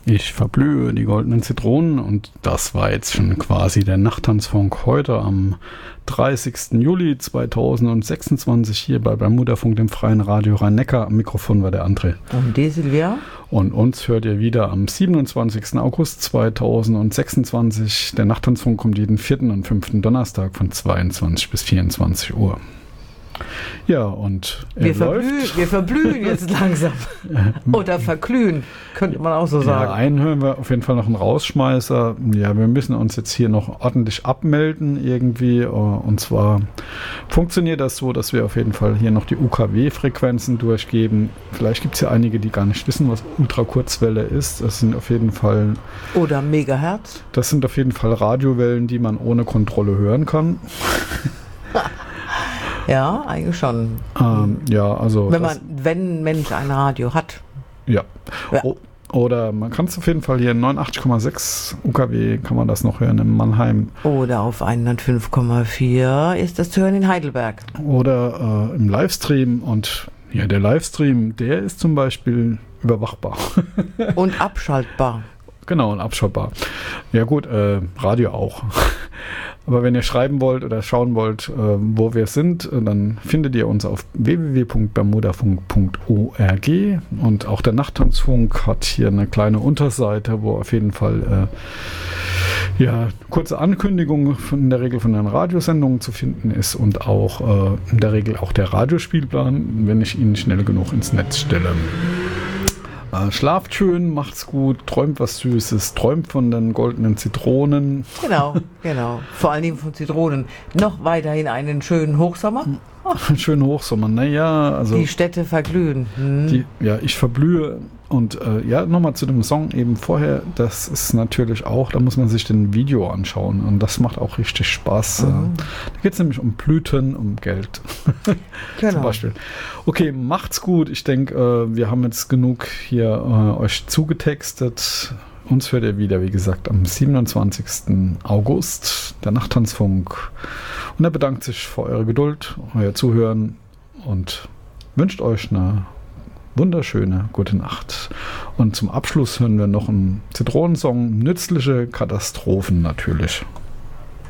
Ich verblühe die goldenen Zitronen und das war jetzt schon quasi der Nachttanzfunk heute am 30. Juli 2026 hier bei Bermudafunk, dem freien Radio Rhein-Neckar. Am Mikrofon war der André. Und die Silvia. Und uns hört ihr wieder am 27. August 2026. Der Nachttanzfunk kommt jeden 4. und 5. Donnerstag von 22 bis 24 Uhr. Ja, und wir verblühen jetzt langsam. Oder verglühen, könnte man auch so sagen. Ja, einen hören wir auf jeden Fall noch einen Rausschmeißer. Ja, wir müssen uns jetzt hier noch ordentlich abmelden irgendwie. Und zwar funktioniert das so, dass wir auf jeden Fall hier noch die UKW-Frequenzen durchgeben. Vielleicht gibt es ja einige, die gar nicht wissen, was Ultrakurzwelle ist. Das sind auf jeden Fall... Oder Megahertz. Das sind auf jeden Fall Radiowellen, die man ohne Kontrolle hören kann. Ja, eigentlich schon. Ja, also... Wenn ein Mensch ein Radio hat. Ja. Oder man kann es auf jeden Fall hier in 89,6 UKW kann man das noch hören in Mannheim. Oder auf 105,4 ist das zu hören in Heidelberg. Oder im Livestream. Und ja, der Livestream, der ist zum Beispiel überwachbar. Und abschaltbar. Genau, und abschaltbar. Ja gut, Radio auch. Aber wenn ihr schreiben wollt oder schauen wollt, wo wir sind, dann findet ihr uns auf www.bermudafunk.org. Und auch der Nachttanzfunk hat hier eine kleine Unterseite, wo auf jeden Fall kurze Ankündigungen in der Regel von den Radiosendungen zu finden ist und auch in der Regel auch der Radiospielplan, wenn ich ihn schnell genug ins Netz stelle. Schlaft schön, macht's gut, träumt was Süßes, träumt von den goldenen Zitronen. Genau. Vor allen Dingen von Zitronen. Noch weiterhin einen schönen Hochsommer. Einen schönen Hochsommer, naja. Also die Städte verglühen. Ich verblühe. Und nochmal zu dem Song eben vorher, das ist natürlich auch, da muss man sich den Video anschauen und das macht auch richtig Spaß. Da geht es nämlich um Blüten, um Geld. Genau. Zum Beispiel. Okay, macht's gut. Ich denke, wir haben jetzt genug hier euch zugetextet. Uns hört ihr wieder, wie gesagt, am 27. August, der Nachttanzfunk. Und er bedankt sich für eure Geduld, euer Zuhören und wünscht euch eine wunderschöne gute Nacht. Und zum Abschluss hören wir noch einen Zitronensong, nützliche Katastrophen natürlich.